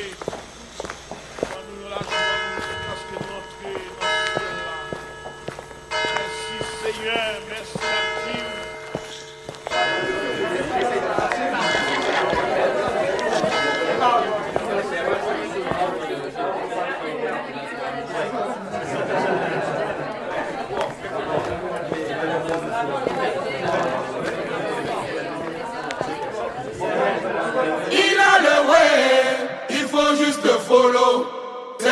Nous la joie, parce que nous entrons dans ce ciel-là. Merci Seigneur, merci à Dieu.